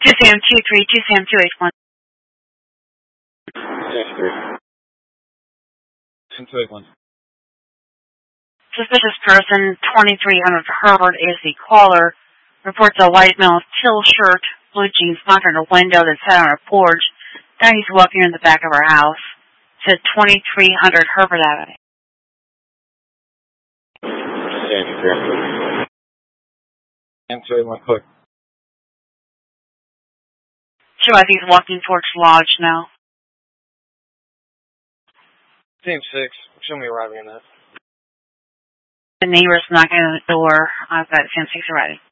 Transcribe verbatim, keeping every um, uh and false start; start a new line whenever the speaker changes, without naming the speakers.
two Sam two three, two Sam two eight one.
Sam two eight one.
Suspicious person, twenty-three hundred Herbert is the caller. Reports a white male, teal shirt, blue jeans, knocking on a window that's set on a porch. Now he's walking in the back of our house. Said twenty-three hundred Herbert Avenue.
Sam two eight one, quick.
Sure, I think he's walking towards Lodge now.
Sam six, show me arriving in that.
The neighbor's knocking on the door. I've got Sam six already.